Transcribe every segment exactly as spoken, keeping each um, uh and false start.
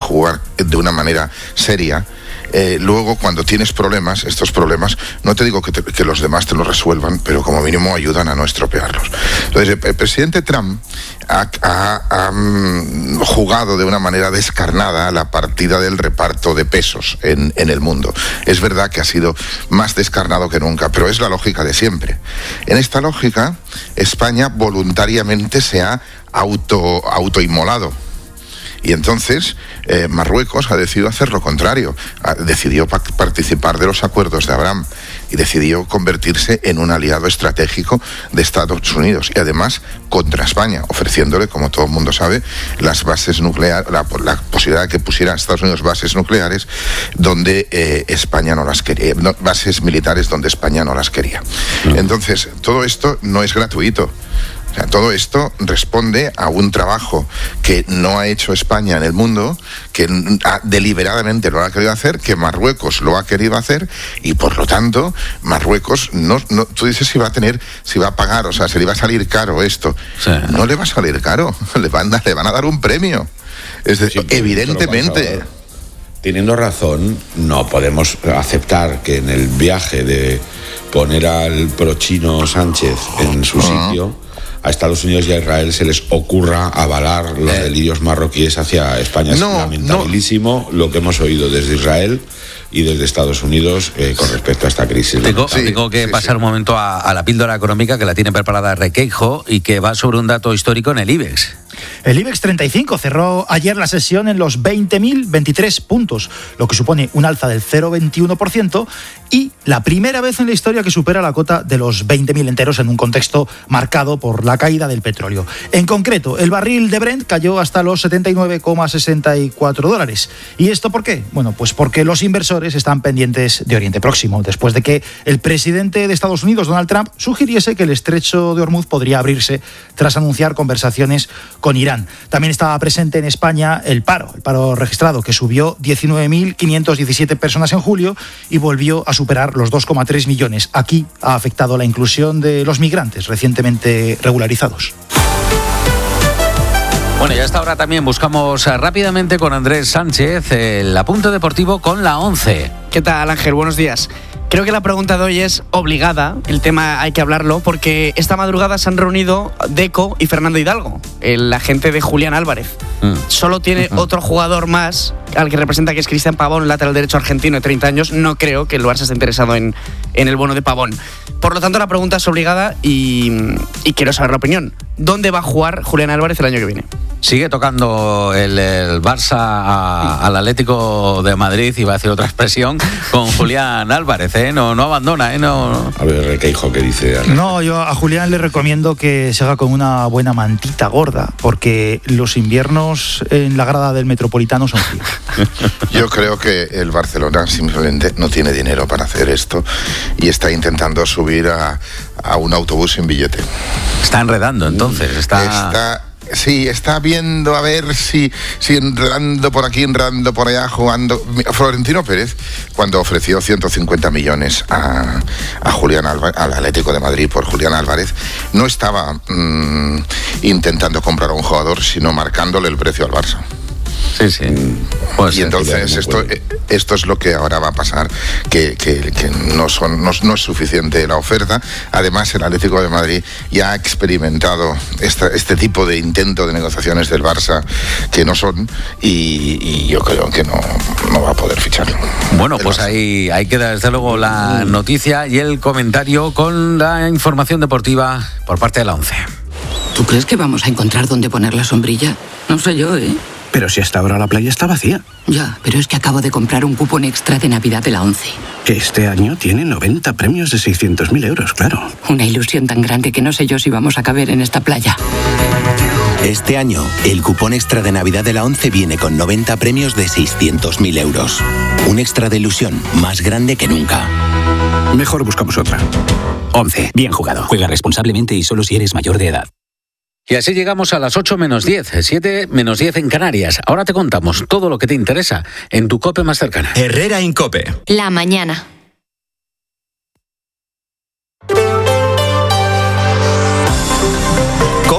jugar de una manera seria, eh, luego cuando tienes problemas, estos problemas, no te digo que, te, que los demás te los resuelvan, pero como mínimo ayudan a no estropearlos. Entonces, el presidente Trump ha, ha, ha um, jugado de una manera descarnada la partida del reparto de pesos en, en el mundo. Es verdad que ha sido más descarnado que nunca, pero es la lógica de siempre. En esta lógica, España voluntariamente se ha auto, autoinmolado. Y entonces eh, Marruecos ha decidido hacer lo contrario, ha, decidió pa- participar de los acuerdos de Abraham y decidió convertirse en un aliado estratégico de Estados Unidos y además contra España, ofreciéndole, como todo el mundo sabe, las bases nucleares, la, la posibilidad de que pusiera a Estados Unidos bases nucleares donde eh, España no las quería, no, bases militares donde España no las quería. Entonces, todo esto no es gratuito. O sea, todo esto responde a un trabajo que no ha hecho España en el mundo, que ha, deliberadamente lo ha querido hacer, que Marruecos lo ha querido hacer y por lo tanto Marruecos no, no tú dices si va a tener, si va a pagar, o sea, se le va a salir caro esto. Sí. No le va a salir caro, le van a, le van a dar un premio. Es decir, sí, evidentemente. Teniendo razón, no podemos aceptar que en el viaje de poner al prochino Sánchez en su uh-huh. sitio, a Estados Unidos y a Israel se les ocurra avalar los eh. delirios marroquíes hacia España. Es no, lamentabilísimo no. lo que hemos oído desde Israel y desde Estados Unidos eh, con respecto a esta crisis. Tengo, sí, tengo que sí, pasar sí. un momento a, a la píldora económica que la tiene preparada Requeijo y que va sobre un dato histórico en el IBEX. El IBEX treinta y cinco cerró ayer la sesión en los veinte mil veintitrés puntos, lo que supone un alza del cero coma veintiuno por ciento y la primera vez en la historia que supera la cota de los veinte mil enteros en un contexto marcado por la caída del petróleo. En concreto, el barril de Brent cayó hasta los setenta y nueve coma sesenta y cuatro dólares. ¿Y esto por qué? Bueno, pues porque los inversores están pendientes de Oriente Próximo, después de que el presidente de Estados Unidos, Donald Trump, sugiriese que el estrecho de Hormuz podría abrirse tras anunciar conversaciones con Irán. También estaba presente en España el paro, el paro registrado, que subió diecinueve mil quinientas diecisiete personas en julio y volvió a superar los dos coma tres millones. Aquí ha afectado la inclusión de los migrantes recientemente regularizados. Bueno, y a esta hora también buscamos rápidamente con Andrés Sánchez el apunte deportivo con la once. ¿Qué tal, Ángel? Buenos días. Creo que la pregunta de hoy es obligada, el tema hay que hablarlo, porque esta madrugada se han reunido Deco y Fernando Hidalgo, el agente de Julián Álvarez. Mm. Solo tiene uh-huh. otro jugador más, al que representa, que es Cristian Pavón, lateral derecho argentino de treinta años. No creo que el Barça esté interesado en, en el bono de Pavón. Por lo tanto, la pregunta es obligada y, y quiero saber la opinión. ¿Dónde va a jugar Julián Álvarez el año que viene? Sigue tocando el, el Barça a, al Atlético de Madrid, iba a decir otra expresión, con Julián Álvarez, ¿eh? No, no abandona, ¿eh? No... A ver, ¿qué hijo que dice? No, yo a Julián le recomiendo que se haga con una buena mantita gorda, porque los inviernos en la grada del Metropolitano son fríos. Yo creo que el Barcelona simplemente no tiene dinero para hacer esto y está intentando subir a, a un autobús sin billete. Está enredando, entonces. Está... está Sí, está viendo a ver si, si enredando por aquí, enredando por allá, jugando. Florentino Pérez, cuando ofreció ciento cincuenta millones a, a Julián Álvarez, al Atlético de Madrid por Julián Álvarez, no estaba mmm, intentando comprar a un jugador, sino marcándole el precio al Barça. Sí, sí. Pues y entonces esto, esto es lo que ahora va a pasar, que, que, que no, son, no, no es suficiente la oferta. Además, el Atlético de Madrid ya ha experimentado esta, este tipo de intento de negociaciones del Barça que no son, y, y yo creo que no, no va a poder ficharlo. Bueno, pues ahí, ahí queda desde luego la noticia y el comentario con la información deportiva por parte de la once. ¿Tú crees que vamos a encontrar dónde poner la sombrilla? No sé yo, ¿eh? Pero si hasta ahora la playa está vacía. Ya, pero es que acabo de comprar un cupón extra de Navidad de la once. Que este año tiene noventa premios de seiscientos mil euros, claro. Una ilusión tan grande que no sé yo si vamos a caber en esta playa. Este año, el cupón extra de Navidad de la once viene con noventa premios de seiscientos mil euros. Un extra de ilusión más grande que nunca. Mejor buscamos otra. once. Bien jugado. Juega responsablemente y solo si eres mayor de edad. Y así llegamos a las ocho menos diez, siete menos diez en Canarias. Ahora te contamos todo lo que te interesa en tu COPE más cercana. Herrera Incope. La mañana.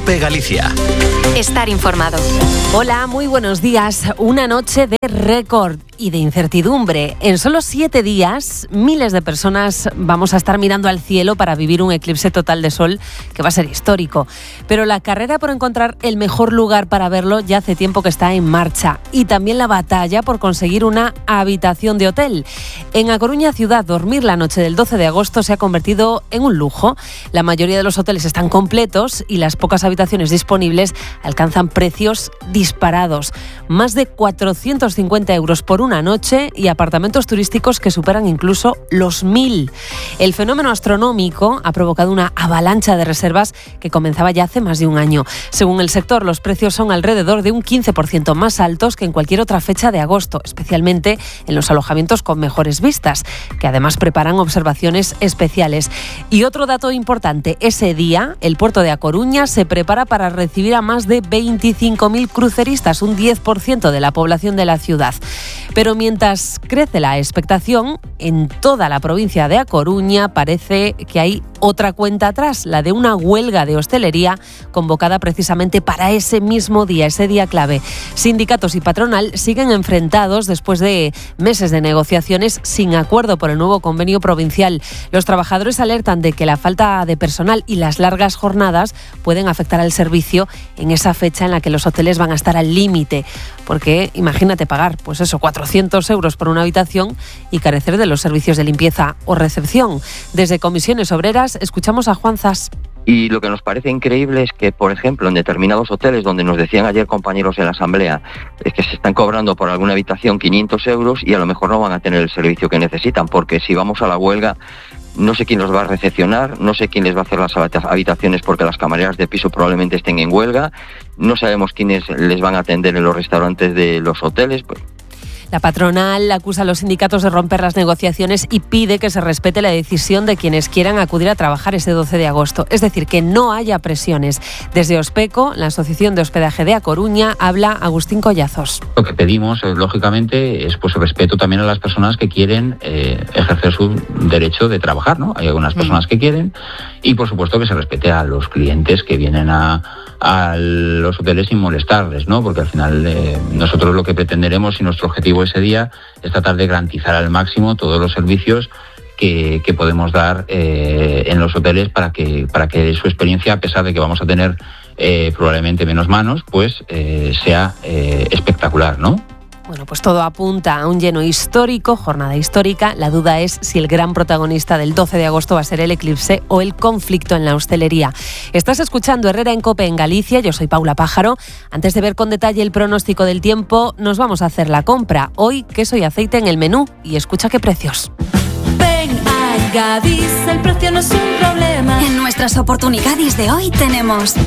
COPE Galicia. Estar informado. Hola, muy buenos días. Una noche de récord y de incertidumbre. En solo siete días, miles de personas vamos a estar mirando al cielo para vivir un eclipse total de sol que va a ser histórico. Pero la carrera por encontrar el mejor lugar para verlo ya hace tiempo que está en marcha. Y también la batalla por conseguir una habitación de hotel. En A Coruña ciudad, dormir la noche del doce de agosto se ha convertido en un lujo. La mayoría de los hoteles están completos y las pocas habitaciones disponibles alcanzan precios disparados. Más de cuatrocientos cincuenta euros por una noche y apartamentos turísticos que superan incluso los mil. El fenómeno astronómico ha provocado una avalancha de reservas que comenzaba ya hace más de un año. Según el sector, los precios son alrededor de un quince por ciento más altos que en cualquier otra fecha de agosto, especialmente en los alojamientos con mejores vistas, que además preparan observaciones especiales. Y otro dato importante, ese día el puerto de A Coruña se prepara para recibir a más de veinticinco mil cruceristas, un diez por ciento de la población de la ciudad. Pero mientras crece la expectación, en toda la provincia de A Coruña parece que hay otra cuenta atrás, la de una huelga de hostelería convocada precisamente para ese mismo día, ese día clave. Sindicatos y patronal siguen enfrentados después de meses de negociaciones sin acuerdo por el nuevo convenio provincial. Los trabajadores alertan de que la falta de personal y las largas jornadas pueden afectar al servicio en esa fecha en la que los hoteles van a estar al límite. Porque imagínate pagar, pues eso, cuatrocientos euros por una habitación y carecer de los servicios de limpieza o recepción. Desde Comisiones Obreras escuchamos a Juan Zas. Y lo que nos parece increíble es que, por ejemplo, en determinados hoteles, donde nos decían ayer compañeros en la asamblea, es que se están cobrando por alguna habitación quinientos euros y a lo mejor no van a tener el servicio que necesitan, porque si vamos a la huelga, no sé quién los va a recepcionar, no sé quién les va a hacer las habitaciones porque las camareras de piso probablemente estén en huelga, no sabemos quiénes les van a atender en los restaurantes de los hoteles. Pues, La patronal acusa a los sindicatos de romper las negociaciones y pide que se respete la decisión de quienes quieran acudir a trabajar ese doce de agosto. Es decir, que no haya presiones. Desde Ospeco, la Asociación de Hospedaje de A Coruña, habla Agustín Collazos. Lo que pedimos, eh, lógicamente, es pues el respeto también a las personas que quieren eh, ejercer su derecho de trabajar, ¿no? Hay algunas personas que quieren y, por supuesto, que se respete a los clientes que vienen a a los hoteles sin molestarles, ¿no? Porque al final eh, nosotros lo que pretenderemos y nuestro objetivo ese día es tratar de garantizar al máximo todos los servicios que, que podemos dar eh, en los hoteles para que para que su experiencia, a pesar de que vamos a tener eh, probablemente menos manos, pues eh, sea eh, espectacular, ¿no? Bueno, pues todo apunta a un lleno histórico, jornada histórica. La duda es si el gran protagonista del doce de agosto va a ser el eclipse o el conflicto en la hostelería. Estás escuchando Herrera en COPE en Galicia, yo soy Paula Pájaro. Antes de ver con detalle el pronóstico del tiempo, nos vamos a hacer la compra. Hoy, queso y aceite en el menú y escucha qué precios. Ven a Gadis, el precio no es un problema. En nuestras oportunidades de hoy tenemos...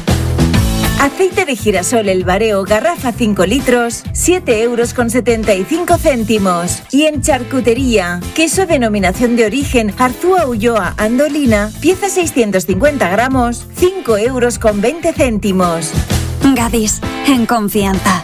Aceite de girasol El Bareo, garrafa cinco litros, siete euros con setenta y cinco céntimos. Y en charcutería, queso denominación de origen Arzúa Ulloa Andolina, pieza seiscientos cincuenta gramos, cinco euros con veinte céntimos. Gadis, en confianza.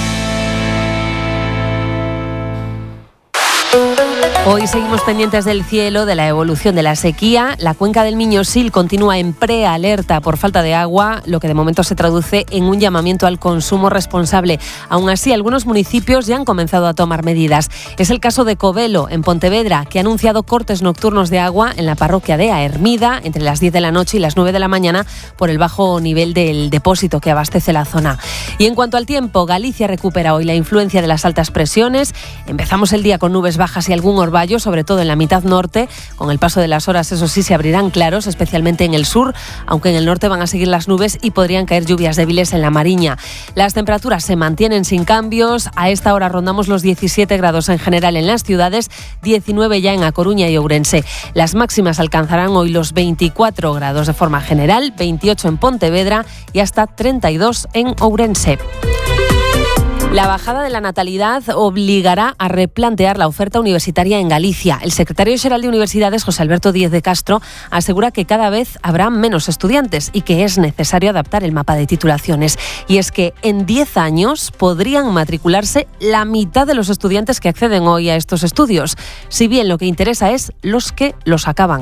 Hoy seguimos pendientes del cielo, de la evolución de la sequía. La cuenca del Miño-Sil continúa en prealerta por falta de agua, lo que de momento se traduce en un llamamiento al consumo responsable. Aún así, algunos municipios ya han comenzado a tomar medidas. Es el caso de Covelo, en Pontevedra, que ha anunciado cortes nocturnos de agua en la parroquia de Aermida entre las diez de la noche y las nueve de la mañana por el bajo nivel del depósito que abastece la zona. Y en cuanto al tiempo, Galicia recupera hoy la influencia de las altas presiones. Empezamos el día con nubes bajas y algún orvallo, sobre todo en la mitad norte. Con el paso de las horas, eso sí, se abrirán claros, especialmente en el sur, aunque en el norte van a seguir las nubes y podrían caer lluvias débiles en la Mariña. Las temperaturas se mantienen sin cambios. A esta hora rondamos los diecisiete grados en general en las ciudades, diecinueve ya en A Coruña y Ourense. Las máximas alcanzarán hoy los veinticuatro grados de forma general, veintiocho en Pontevedra y hasta treinta y dos en Ourense. La bajada de la natalidad obligará a replantear la oferta universitaria en Galicia. El secretario xeral de Universidades, José Alberto Díez de Castro, asegura que cada vez habrá menos estudiantes y que es necesario adaptar el mapa de titulaciones. Y es que en diez años podrían matricularse la mitad de los estudiantes que acceden hoy a estos estudios, si bien lo que interesa es los que los acaban.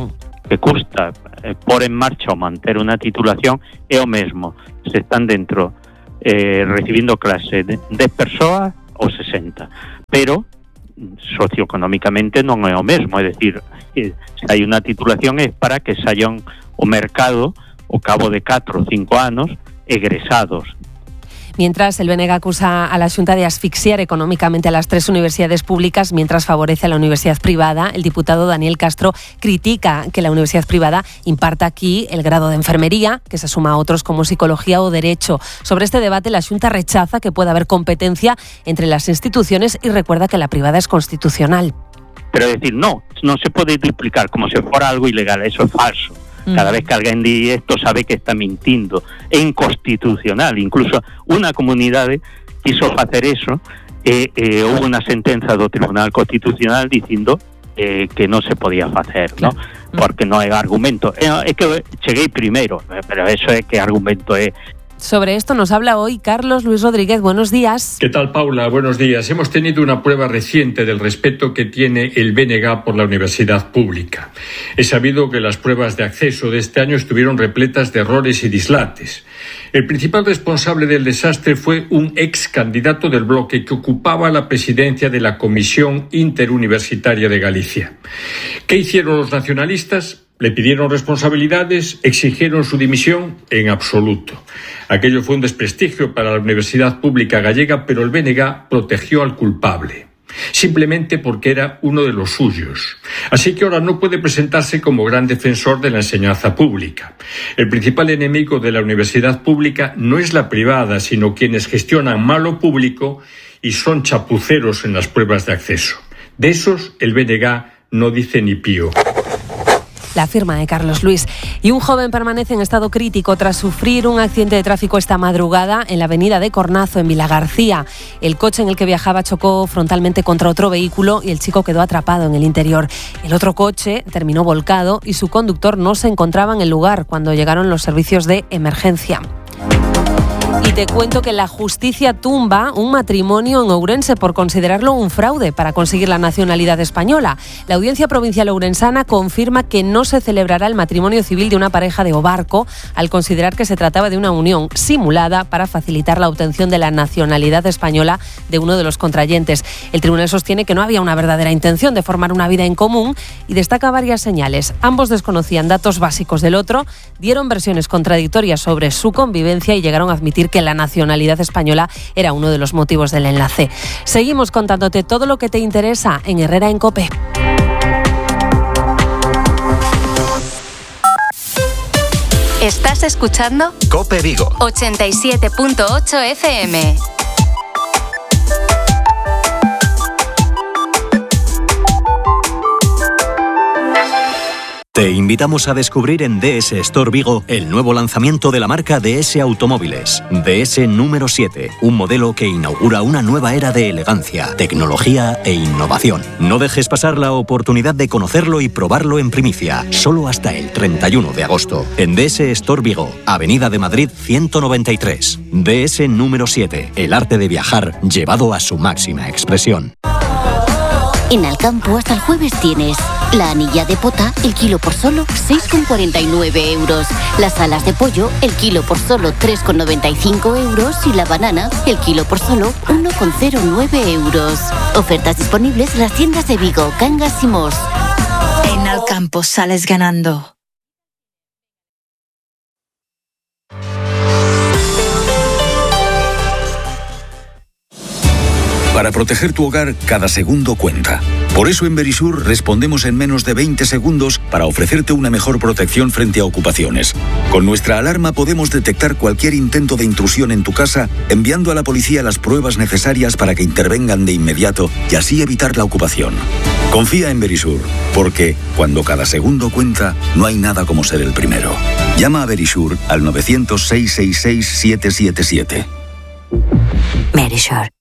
que custa eh, por en marcha ou manter unha titulación é o mesmo se están dentro eh, recibindo clase de, de persoas ou sesenta, pero socioeconómicamente non é o mesmo, é dicir, se hai unha titulación é para que saian o mercado ao cabo de catro ou cinco anos egresados. Mientras, el B N G acusa a la Xunta de asfixiar económicamente a las tres universidades públicas mientras favorece a la universidad privada. El diputado Daniel Castro critica que la universidad privada imparta aquí el grado de enfermería, que se suma a otros como psicología o derecho. Sobre este debate, la Xunta rechaza que pueda haber competencia entre las instituciones y recuerda que la privada es constitucional. Pero decir, no, no se puede duplicar como si fuera algo ilegal, eso es falso. Cada vez que alguén di esto sabe que está mintindo. É inconstitucional. Incluso unha comunidade quiso facer eso e eh, houve unha sentenza do Tribunal Constitucional dicindo eh, que non se podía facer, ¿no? Porque non é argumento. É, é que cheguei primeiro, pero eso é que argumento é. Sobre esto nos habla hoy Carlos Luis Rodríguez. Buenos días. ¿Qué tal, Paula? Buenos días. Hemos tenido una prueba reciente del respeto que tiene el B N G por la universidad pública. He sabido que las pruebas de acceso de este año estuvieron repletas de errores y dislates. El principal responsable del desastre fue un ex candidato del bloque que ocupaba la presidencia de la Comisión Interuniversitaria de Galicia. ¿Qué hicieron los nacionalistas? ¿Le pidieron responsabilidades? ¿Exigieron su dimisión? En absoluto. Aquello fue un desprestigio para la universidad pública gallega, pero el B N G protegió al culpable, simplemente porque era uno de los suyos. Así que ahora no puede presentarse como gran defensor de la enseñanza pública. El principal enemigo de la universidad pública no es la privada, sino quienes gestionan mal lo público y son chapuceros en las pruebas de acceso. De esos, el B N G no dice ni pío. La firma de Carlos Luis. Y un joven permanece en estado crítico tras sufrir un accidente de tráfico esta madrugada en la avenida de Cornazo, en Vilagarcía. El coche en el que viajaba chocó frontalmente contra otro vehículo y el chico quedó atrapado en el interior. El otro coche terminó volcado y su conductor no se encontraba en el lugar cuando llegaron los servicios de emergencia. Y te cuento que la justicia tumba un matrimonio en Ourense por considerarlo un fraude para conseguir la nacionalidad española. La Audiencia Provincial Ourensana confirma que no se celebrará el matrimonio civil de una pareja de Obarco al considerar que se trataba de una unión simulada para facilitar la obtención de la nacionalidad española de uno de los contrayentes. El tribunal sostiene que no había una verdadera intención de formar una vida en común y destaca varias señales. Ambos desconocían datos básicos del otro, dieron versiones contradictorias sobre su convivencia y llegaron a admitir que la nacionalidad española era uno de los motivos del enlace. Seguimos contándote todo lo que te interesa en Herrera en COPE. ¿Estás escuchando? COPE Vigo. ochenta y siete punto ocho F M. Te invitamos a descubrir en D S Store Vigo el nuevo lanzamiento de la marca D S Automóviles. D S número siete, un modelo que inaugura una nueva era de elegancia, tecnología e innovación. No dejes pasar la oportunidad de conocerlo y probarlo en primicia, solo hasta el treinta y uno de agosto. En D S Store Vigo, Avenida de Madrid ciento noventa y tres. D S número siete, el arte de viajar llevado a su máxima expresión. En Alcampo hasta el jueves tienes la anilla de pota, el kilo por solo seis con cuarenta y nueve euros. Las alas de pollo, el kilo por solo tres con noventa y cinco euros. Y la banana, el kilo por solo uno con cero nueve euros. Ofertas disponibles en las tiendas de Vigo, Cangas y Mos. En Alcampo sales ganando. Para proteger tu hogar, cada segundo cuenta. Por eso en Verisur respondemos en menos de veinte segundos para ofrecerte una mejor protección frente a ocupaciones. Con nuestra alarma podemos detectar cualquier intento de intrusión en tu casa, enviando a la policía las pruebas necesarias para que intervengan de inmediato y así evitar la ocupación. Confía en Verisur, porque cuando cada segundo cuenta, no hay nada como ser el primero. Llama a Verisur al nueve cero cero, seis seis seis, siete siete siete. Verisur.